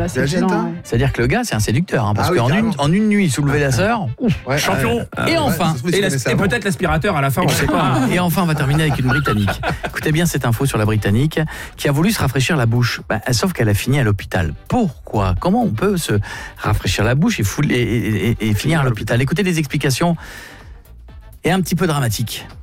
c'est excellent. Ouais. C'est-à-dire que le gars, c'est un séducteur, parce qu'en une nuit, soulever la sœur, champion. Et enfin, et peut-être l'aspirateur à la fin, on ne sait pas. Et enfin, on va terminer avec une Britannique. Écoutez bien cette info sur la Britannique qui a voulu se rafraîchir la bouche, sauf qu'elle a fini à l'hôpital. Pourquoi ? Comment on peut se rafraîchir la bouche et finir à l'hôpital ? Écoutez les explications. Et un petit peu dramatique.